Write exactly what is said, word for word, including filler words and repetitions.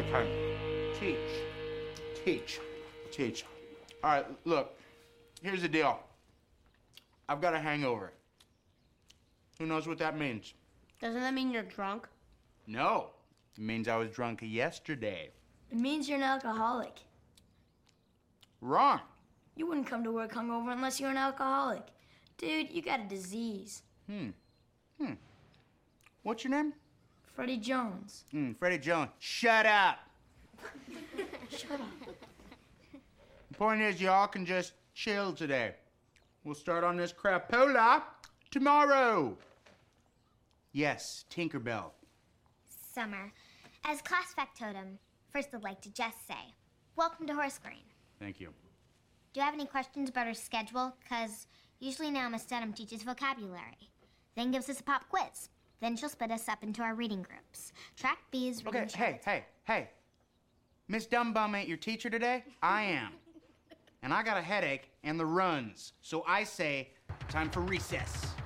story time. Teach. Teach. Teach. All right, look. Here's the deal. I've got a hangover. Who knows what that means? Doesn't that mean you're drunk? No. It means I was drunk yesterday. It means you're an alcoholic. Wrong. You wouldn't come to work hungover unless you're an alcoholic. Dude, you got a disease. Hmm. Hmm. What's your name? Freddie Jones. Hmm, Freddie Jones. Shut up. Shut up. The point is, y'all can just chill today. We'll start on this crapola tomorrow. Yes, Tinkerbell. Summer. As class factotum, first I'd like to just say, welcome to Horse Green. Thank you. Do you have any questions about her schedule? Because usually now Miss Dunham teaches vocabulary, then gives us a pop quiz. Then she'll split us up into our reading groups. Track B is reading Okay, hey, charts. hey, hey. Miss Dumbum ain't your teacher today? I am. And I got a headache and the runs. So I say, time for recess.